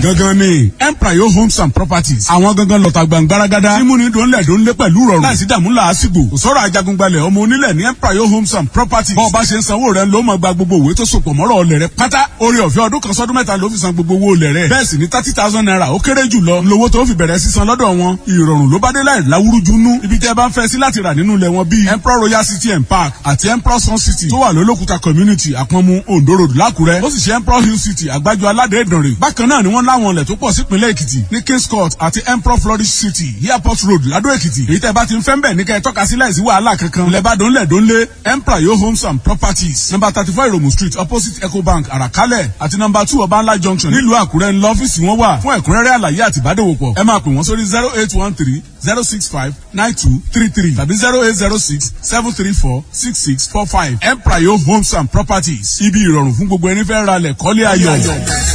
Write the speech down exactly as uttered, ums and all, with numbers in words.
gangan ni Emprayo Homes and Properties. Àwọn gangan lọ́ta gbàngbáragádá. Mímúni dòńlẹ̀ dòńlé pẹ̀lú rọrùn. Láìsí dààmú làásìgbò. Òsọ̀rọ̀ ajagungbalẹ̀ ọmọ onílẹ̀ ní Emprayo Homes and Properties. Bọ́ọ̀ bá ṣe ń sanwó rẹ̀ ló máa gba gbogbo òwe tó sopọ̀ mọ́rọ̀ ọlẹ̀ rẹ̀ pátá. Orí ọ̀fẹ́ ọdún kan sọ́dún mẹ́ta ló fi san gbogbo owó olẹ̀ rẹ̀. Bẹ́ẹ̀ sì ni thirty thousand naira ó kéré jù lọ. Lówó tó fi bẹ̀rẹ̀ sísan lọ́dọ̀ wọn. Ìrọ̀rùn ló bá dé láì láwúrújú nú. Ibi tẹ́ bá ń fẹ́ sí láti rà nínú ilẹ̀ wọn bíi Emperor Royal City and Park àti Emperor Sun City tó wà lólókùta community Àpọ̀nmu Ondo Road Lákùrẹ́. Ó sì ṣe Emperor Hill City Àgbájọ Aládé Ìdànrè. Bákan náà ni wọ́n láwọn ilẹ̀ tó pọ̀ sípínlẹ̀ Èkìtì ní Kings Court àti Emperor Flourish City Airport Road Ládó Èkìtì. Èyí tẹ́ bá ti ń fẹ́ ń bẹ̀ ní kẹ́ ẹ tọ́ka sí láìsí wàhálà kankan. Ilẹ̀ bá dónlẹ̀ dónlé Emprayo Homes and Properties. Number thirty-four Ìròmù Street opposite Ecobank Àràkálẹ̀ àti number two Ọbànlá Junction nílùú Àkúrẹ́ ńlọ ọ́fíìsì wọn wà. Fún ẹ̀kúnrẹ́rẹ́ àlàyé àti ìbádòwòpọ̀ ẹ máa pè wọ́n sórí zero eight one three zero six five nine two three three tàbí zero eight zero six seven three four six six four five. Emprayo Homes and Properties. Ibi ìrọ̀rùn fún gbogbo ẹni fẹ́ ra lẹ̀ kọ́lé ayọ̀.